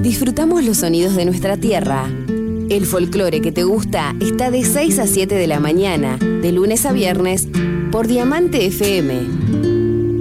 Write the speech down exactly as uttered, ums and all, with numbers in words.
Disfrutamos los sonidos de nuestra tierra. El folclore que te gusta está de seis a siete de la mañana, de lunes a viernes, por Diamante F M.